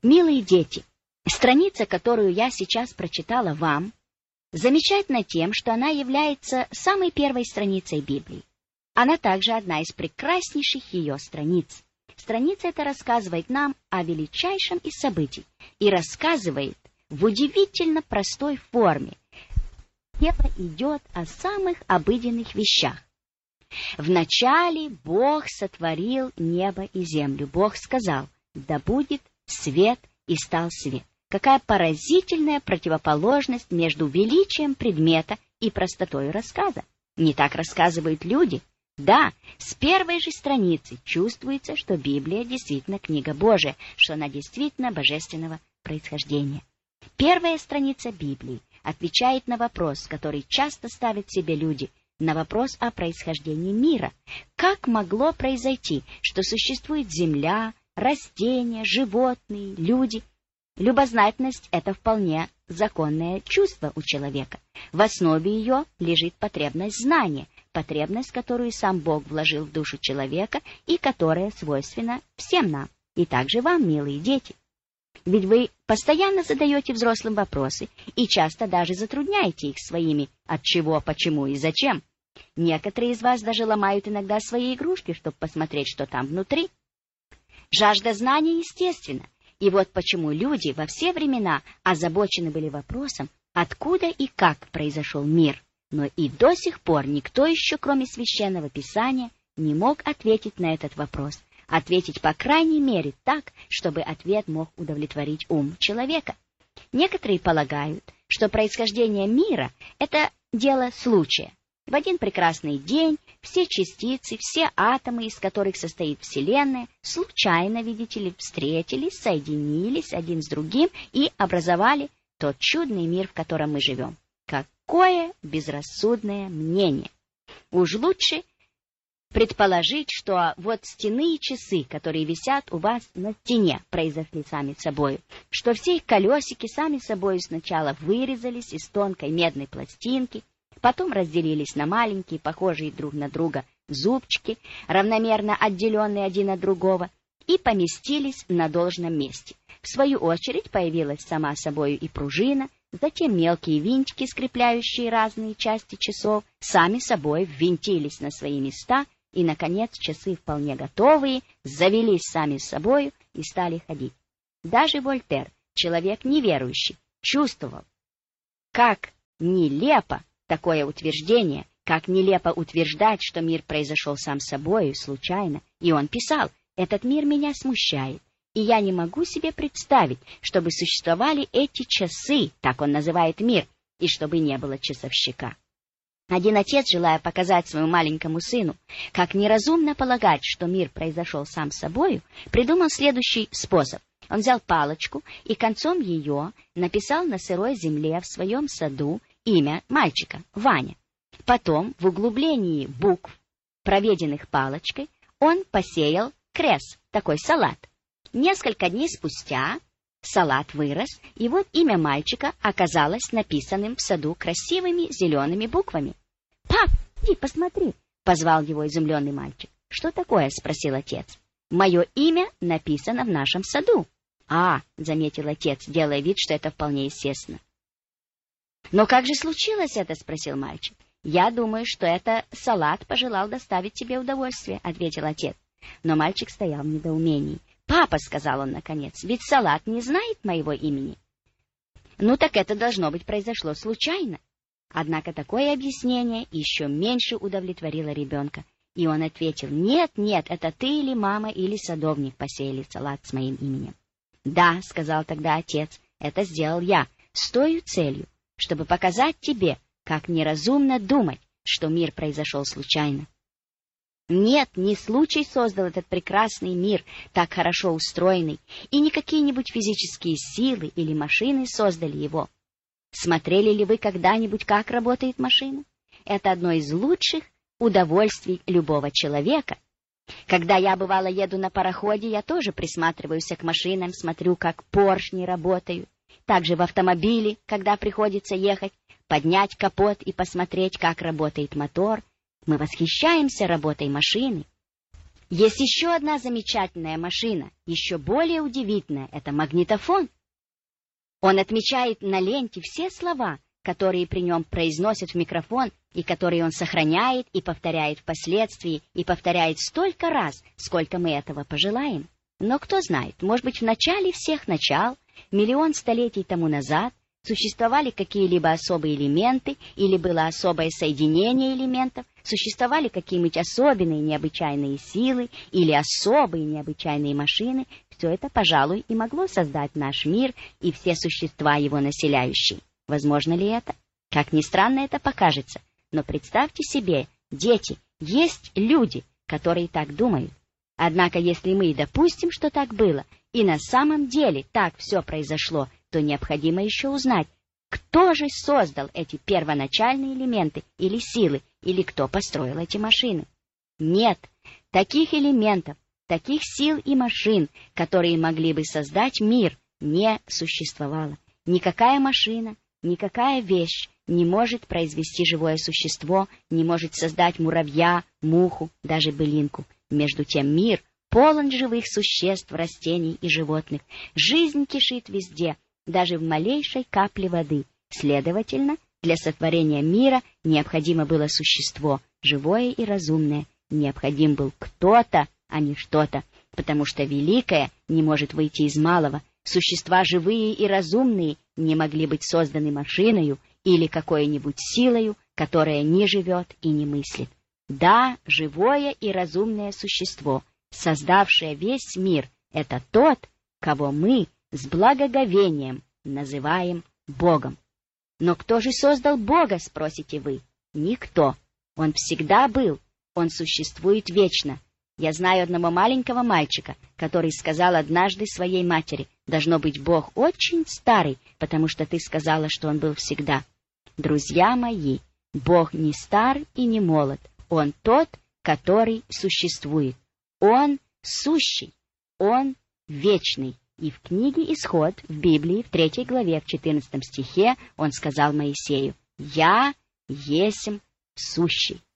Милые дети, страница, которую я сейчас прочитала вам, замечательна тем, что она является самой первой страницей Библии. Она также одна из прекраснейших ее страниц. Страница эта рассказывает нам о величайшем из событий и рассказывает в удивительно простой форме. Дело идет о самых обыденных вещах. Вначале Бог сотворил небо и землю. Бог сказал: «Да будет свет», и стал свет. Какая поразительная противоположность между величием предмета и простотой рассказа. Не так рассказывают люди. Да, с первой же страницы чувствуется, что Библия действительно книга Божия, что она действительно божественного происхождения. Первая страница Библии отвечает на вопрос, который часто ставят себе люди, на вопрос о происхождении мира. Как могло произойти, что существует земля, растения, животные, люди? Любознательность — это вполне законное чувство у человека. В основе ее лежит потребность знания, потребность, которую сам Бог вложил в душу человека и которая свойственна всем нам, и также вам, милые дети. Ведь вы постоянно задаете взрослым вопросы и часто даже затрудняете их своими «от чего», «почему» и «зачем». Некоторые из вас даже ломают иногда свои игрушки, чтобы посмотреть, что там внутри. Жажда знания естественна, и вот почему люди во все времена озабочены были вопросом, откуда и как произошел мир. Но и до сих пор никто еще, кроме Священного Писания, не мог ответить на этот вопрос. Ответить, по крайней мере, так, чтобы ответ мог удовлетворить ум человека. Некоторые полагают, что происхождение мира — это дело случая. В один прекрасный день все частицы, все атомы, из которых состоит Вселенная, случайно, видите ли, встретились, соединились один с другим и образовали тот чудный мир, в котором мы живем. Какое безрассудное мнение! Уж лучше предположить, что вот стенные часы, которые висят у вас на стене, произошли сами собой, что все их колесики сами собой сначала вырезались из тонкой медной пластинки, потом разделились на маленькие, похожие друг на друга зубчики, равномерно отделенные один от другого, и поместились на должном месте. В свою очередь появилась сама собою и пружина, затем мелкие винтики, скрепляющие разные части часов, сами собой ввинтились на свои места, и, наконец, часы, вполне готовые, завелись сами собою и стали ходить. Даже Вольтер, человек неверующий, чувствовал, как нелепо такое утверждение, как нелепо утверждать, что мир произошел сам собою, случайно. И он писал: «Этот мир меня смущает, и я не могу себе представить, чтобы существовали эти часы», так он называет мир, и чтобы не было часовщика. Один отец, желая показать своему маленькому сыну, как неразумно полагать, что мир произошел сам собою, придумал следующий способ. Он взял палочку и концом ее написал на сырой земле в своем саду имя мальчика — Ваня. Потом, в углублении букв, проведенных палочкой, он посеял крес, такой салат. Несколько дней спустя салат вырос, и вот имя мальчика оказалось написанным в саду красивыми зелеными буквами. «Пап, иди посмотри!» — позвал его изумленный мальчик. «Что такое?» — спросил отец. «Мое имя написано в нашем саду». «А», — заметил отец, делая вид, что это вполне естественно. «Но как же случилось это?» — спросил мальчик. «Я думаю, что это салат пожелал доставить тебе удовольствие», — ответил отец. Но мальчик стоял в недоумении. «Папа», — сказал он наконец, — «ведь салат не знает моего имени». «Ну так это, должно быть, произошло случайно». Однако такое объяснение еще меньше удовлетворило ребенка, и он ответил: «Нет, нет, это ты или мама, или садовник посеяли салат с моим именем». «Да», — сказал тогда отец, — «это сделал я, с той целью, чтобы показать тебе, как неразумно думать, что мир произошел случайно. Нет, не случай создал этот прекрасный мир, так хорошо устроенный, и не какие-нибудь физические силы или машины создали его. Смотрели ли вы когда-нибудь, как работает машина? Это одно из лучших удовольствий любого человека. Когда я, бывало, еду на пароходе, я тоже присматриваюсь к машинам, смотрю, как поршни работают. Также в автомобиле, когда приходится ехать, поднять капот и посмотреть, как работает мотор. Мы восхищаемся работой машины. Есть еще одна замечательная машина, еще более удивительная — это магнитофон. Он отмечает на ленте все слова, которые при нем произносят в микрофон, и которые он сохраняет и повторяет впоследствии, и повторяет столько раз, сколько мы этого пожелаем. Но кто знает, может быть, в начале всех начал, миллион столетий тому назад, существовали какие-либо особые элементы, или было особое соединение элементов, существовали какие-нибудь особенные необычайные силы, или особые необычайные машины. Все это, пожалуй, и могло создать наш мир и все существа, его населяющие. Возможно ли это? Как ни странно это покажется, но представьте себе, дети, есть люди, которые так думают. Однако, если мы допустим, что так было, и на самом деле так все произошло, то необходимо еще узнать, кто же создал эти первоначальные элементы или силы, или кто построил эти машины. Нет, таких элементов, таких сил и машин, которые могли бы создать мир, не существовало. Никакая машина, никакая вещь не может произвести живое существо, не может создать муравья, муху, даже былинку. Между тем мир полон живых существ, растений и животных. Жизнь кишит везде, даже в малейшей капле воды. Следовательно, для сотворения мира необходимо было существо, живое и разумное. Необходим был кто-то, а не что-то, потому что великое не может выйти из малого. Существа живые и разумные не могли быть созданы машиною или какой-нибудь силою, которая не живет и не мыслит. Да, живое и разумное существо, создавшее весь мир, это тот, кого мы с благоговением называем Богом. Но кто же создал Бога, спросите вы? Никто. Он всегда был, он существует вечно. Я знаю одного маленького мальчика, который сказал однажды своей матери: «Должно быть, Бог очень старый, потому что ты сказала, что он был всегда». Друзья мои, Бог не стар и не молод. Он тот, который существует. Он сущий. Он вечный. И в книге «Исход» в Библии, в 3 главе, в 14 стихе, он сказал Моисею: «Я есмь сущий».